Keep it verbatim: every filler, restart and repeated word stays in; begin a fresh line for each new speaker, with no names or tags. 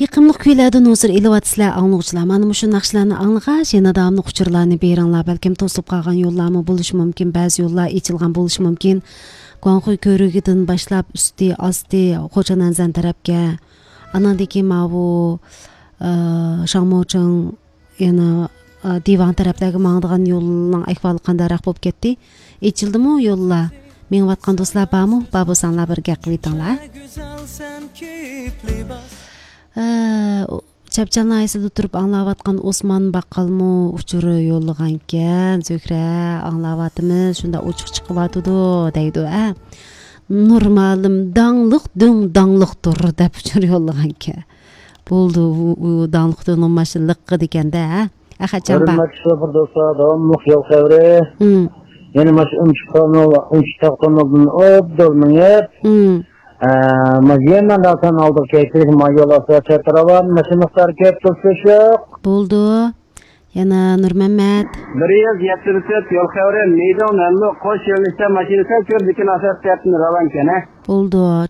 Yıqımlıq kuylardan hozir elevatsizlar anlıqçılar. Mana bu şu naqshlarni anlığaş, yana davamlı uçurlarni beringlar. Balkim to'sib qolgan yo'llarmi bo'lishi mumkin, ba'zi yo'llar ichilgan bo'lishi mumkin. Qonquy ko'rigidan boshlab usti, osti, Xo'jananzan tarafga, anandagi ma bu Shangmoching yana divan tarafdagi mangdigan yo'lning ahvoli qandayroq bo'lib ketdi? Ichildimi yo'llar? Mengvatgan do'stlar bormi? Babo sanlar bir gap qilaytinglar. Chapchalni aysida turib anglayotgan Osmon baqqalmi uchuri yo'llagan ekan. Zöhra anglayotimiz, shunda ochiq chiqyotidi deydi, a. Normalim dangliq ding dangliqdir deb uchur yo'llagan ekan. Bo'ldi, u dangliqdan olmaslik deganda, a. Axacham ba.
Hurmatli shofir do'stlar, davomli yo'l xavri.
Hmm.
Yana mash unchiqni, unchiqni obdolmingib.
Hmm.
Mazyendan da sen aldık keyifli mayolasya çatıravan, maşınlıklar keyif tutuşuk.
Buldu. Yana Nur Mehmet.
Bir yıl yettirset yol xavri, meydan emmi, koş yolişte maşinise kör dikin asar tepini ravan kene.
Buldu.